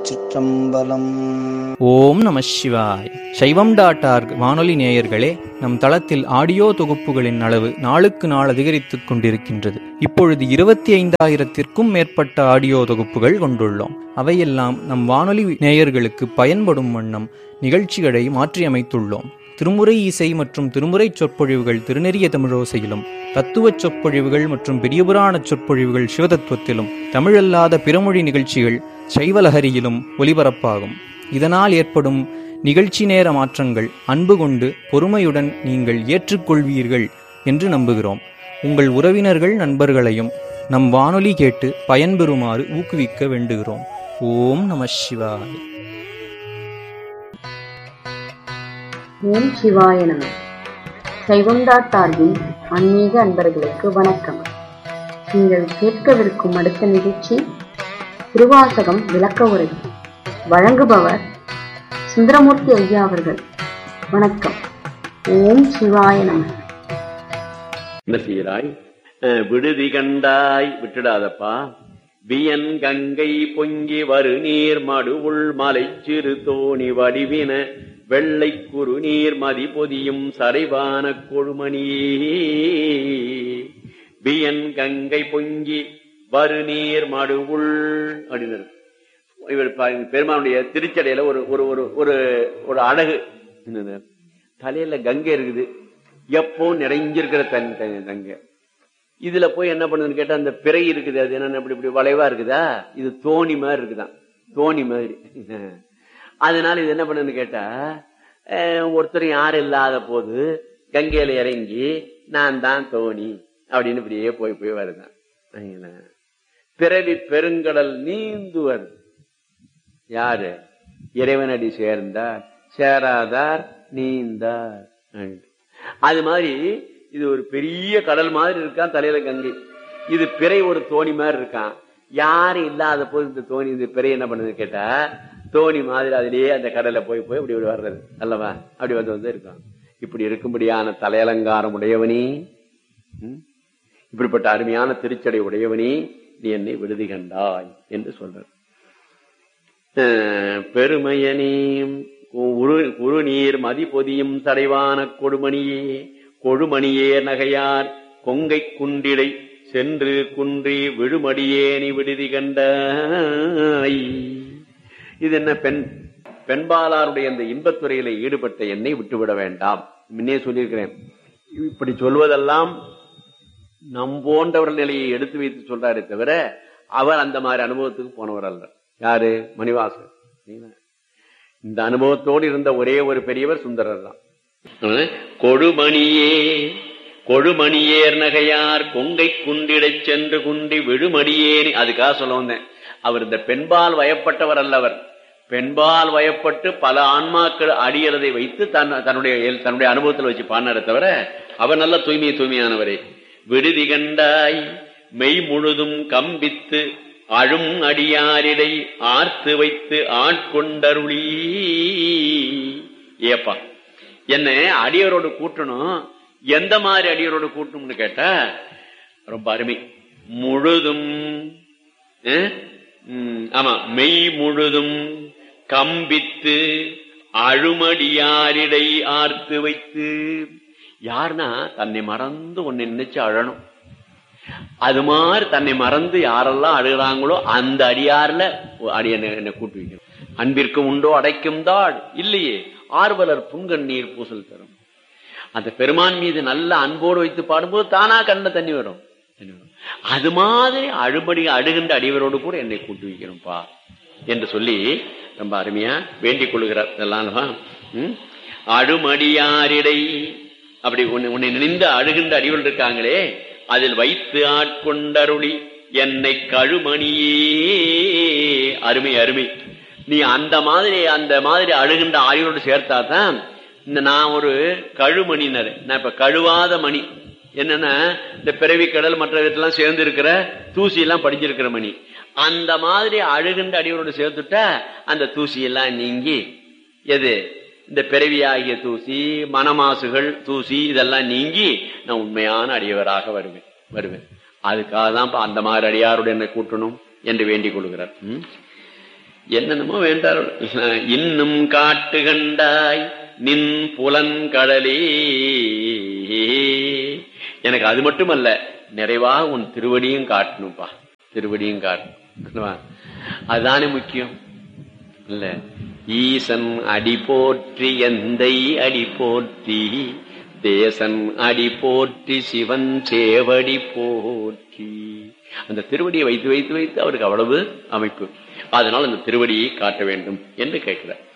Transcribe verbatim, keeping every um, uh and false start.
திருச்சிற்றம்பலம். ஓம் நம சிவாய். சைவம் டாட் ஆர்க் வானொலி நேயர்களே, நம் தளத்தில் ஆடியோ தொகுப்புகளின் அளவு நாளுக்கு நாள் அதிகரித்துக் கொண்டிருக்கின்றது. இப்பொழுது இருபத்தி ஐந்தாயிரத்திற்கும் மேற்பட்ட ஆடியோ தொகுப்புகள் கொண்டுள்ளோம். அவையெல்லாம் நம் வானொலி நேயர்களுக்கு பயன்படும் வண்ணம் நிகழ்ச்சிகளை மாற்றியமைத்துள்ளோம். திருமுறை இசை மற்றும் திருமுறை சொற்பொழிவுகள் திருநெறிய தமிழோசையிலும், தத்துவச் சொற்பொழிவுகள் மற்றும் பெரியபுராண சொற்பொழிவுகள் சிவதத்துவத்திலும், தமிழல்லாத பிறமொழி நிகழ்ச்சிகள் சைவலஹரியிலும் ஒலிபரப்பாகும். இதனால் ஏற்படும் நிகழ்ச்சி நேர மாற்றங்கள் அன்பு கொண்டு பொறுமையுடன் நீங்கள் ஏற்றுக்கொள்வீர்கள் என்று நம்புகிறோம். உங்கள் உறவினர்கள் நண்பர்களையும் நம் வானொலி கேட்டு பயன்பெறுமாறு ஊக்குவிக்க வேண்டுகிறோம். ஓம் நம சிவாய். ஓம் சிவாய நம. சைவம் டாட் ஆர்கின் ஆன்மீக அன்பர்களுக்கு வணக்கம். நீங்கள் கேட்கவிருக்கும் அடுத்த நிகழ்ச்சி திருவாசகம் விளக்க உரை. வழங்குபவர் சுந்தரமூர்த்தி ஐயா அவர்கள். வணக்கம். ஓம் சிவாய நம. என்ன செய்கிறாய்? விடுதி கண்டாய், விட்டுடாதப்பா. வியன் கங்கை பொங்கி வரு நீர் மடுவுள் மலை சிறு தோணி வடிவின வெள்ளை குறு நீர் மதி பொதியும் சரைவான கொழுமணியே. வியன் கங்கை பொங்கி வரு நீர் மடுவுள் அப்படின்னு இவர் பெருமானுடைய திருச்சடையில ஒரு ஒரு ஒரு ஒரு அழகு. தலையில கங்கை இருக்குது, எப்போ நிறைஞ்சிருக்கிற தன் கங்கை. இதுல போய் என்ன பண்ணுதுன்னு கேட்டா, அந்த பிறை இருக்குது, அது என்ன இப்படி இப்படி வளைவா இருக்குதா, இது தோணி மாதிரி இருக்குதான், தோணி மாதிரி. அதனால இது என்ன பண்ணுன்னு கேட்டா, ஒருத்தர் யாரும் இல்லாத போது கங்கையில இறங்கி நான் தான் தோணி அப்படின்னு இப்படியே போய் போய் வருதான். பிறவி பெருங்கடல் நீந்துவர் யாரு? இறைவனடி சேர்ந்தார், சேராதார் நீந்தார். அது மாதிரி இது ஒரு பெரிய கடல் மாதிரி இருக்கான் தலையில கங்கை. இது பிறை ஒரு தோணி மாதிரி இருக்கான். யாரும் இல்லாத போது இந்த தோணி, இந்த பிறை என்ன பண்ணுது கேட்டா, தோணி மாதிரி அதிலேயே அந்த கடல்ல போய் போய் அப்படி வர்றது அல்லவா, அப்படி வந்து வந்து இருக்கான். இப்படி இருக்கும்படியான தலையலங்காரம் உடையவனி, இப்படிப்பட்ட அருமையான திருச்சடை உடையவனி, நீ என்னை விடுதி கண்டாய் என்று சொல்ற. பெருமையனே உரு நீர் மதி பொதியும் சடைவான கொடுமணியே, கொழுமணியே நகையார் கொங்கை குண்டிடை சென்று குன்றி விழுமடியே நீ விடுதி கண்டாய். இது என்ன? பெண் பெண்பாலாருடைய அந்த இன்பத்துறையில ஈடுபட்ட என்னை விட்டுவிட வேண்டாம். முன்னே சொல்லியிருக்கிறேன். இப்படி சொல்வதெல்லாம் நம் போன்றவர்கள் நிலையை எடுத்து வைத்து சொல்றாரே தவிர, அவர் அந்த மாதிரி அனுபவத்துக்கு போனவர் அல்ல. யாரு? மணிவாசகர். இந்த அனுபவத்தோடு இருந்த ஒரே ஒரு பெரியவர் சுந்தரர் தான். கொடுமணியே கொழுமணியேர் நகையார் கொங்கை குண்டிடை சென்று குண்டி விழுமடியேனி. அதுக்காக சொல்ல வந்தேன், அவர் இந்த பெண்பால் வயப்பட்டவர் அல்லவர். பெண்பால் வயப்பட்டு பல ஆன்மாக்கள் அடியறதை வைத்து தன் தன்னுடைய தன்னுடைய அனுபவத்தில் வச்சு பாடினாரே தவிர, அவர் நல்ல தூய்மை தூய்மையானவரே. விடுதி கண்டாய் மெய் முழுதும் கம்பித்து அழும் அடியாரிடை ஆர்த்து வைத்து ஆட்கொண்டருளி. ஏப்பா, என்ன அடியரோடு கூட்டணும், எந்த மாதிரி அடியரோடு கூட்டணும்னு கேட்டா ரொம்ப அருமை. முழுதும், ஆமா, மெய் முழுதும் கம்பித்து அழுமடியாரிடை ஆர்த்து வைத்து. யாருன்னா தன்னை மறந்து ஒன்னு நினைச்சு அழணும். அது மாதிரி தன்னை மறந்து யாரெல்லாம் அழுகிறாங்களோ அந்த அடியார்ல அடிய என்ன கூட்டு வைக்கணும். அன்பிற்கு உண்டோ அடைக்கும் தாள் இல்லையே, ஆர்வலர் புன்கண்ணீர் பூசல் தரும். அந்த பெருமான் மீது நல்ல அன்போடு வைத்து பாடும்போது தானா கண்ண தண்ணி வரும். அது மாதிரி அழுபடி அழுகின்ற அடிவரோடு கூட என்னை கூட்டு வைக்கணும்பா என்று சொல்லி ரொம்ப அருமையா வேண்டிக் கொள்கிறார். இதெல்லாம் அழுமடியாரிடை அப்படி உன்னை நினைந்து அழுகின்ற அடிவர்கள் இருக்காங்களே, அதில் வைத்து ஆட்கொண்டருளி என்னை கழுமணியே. அருமை அருமை. நீ அந்த மாதிரி அந்த மாதிரி அழுகின்ற ஆடியோடு சேர்த்தாதான் இந்த நான் ஒரு கழுமணினர். நான் இப்ப கழுவாத மணி என்னன்னா, இந்த பிறவி கடல் மற்ற விதத்தெல்லாம் சேர்ந்து இருக்கிற தூசி எல்லாம் படிஞ்சிருக்கிற மணி. அந்த மாதிரி அழுகின்ற அடியோடு சேர்த்துட்டா அந்த தூசி எல்லாம் நீங்கி, எது இந்த பிறவியாகிய தூசி, மனமாசுகள் தூசி இதெல்லாம் நீங்கி நான் உண்மையான அடியவராக வருவேன் வருவேன் அதுக்காக தான் அந்த மாதிரி அடியாரோடு என்னை கூட்டணும் என்று வேண்டிக் கொள்கிறார். என்னென்னமோ வேண்டார். இன்னும் காட்டு கண்டாய் நின் புலன்கடலே, எனக்கு அது மட்டுமல்ல, நிறைவா உன் திருவடியும் காட்டணும்பா, திருவடியும் காட்டணும். அதுதானே முக்கியம் இல்ல. ஈசன் அடி போற்றி எந்தை அடி போற்றி, தேசன் அடி போற்றி சிவன் சேவடி போற்றி. அந்த திருவடியை வைத்து வைத்து வைத்து அவருக்கு அவ்வளவு அமைப்பு. அதனால் அந்த திருவடியை காட்ட வேண்டும் என்று கேட்கிறார்.